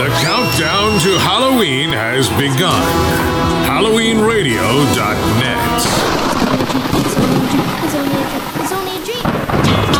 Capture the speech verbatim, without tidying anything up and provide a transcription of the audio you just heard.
The countdown to Halloween has begun. Halloween Radio dot net.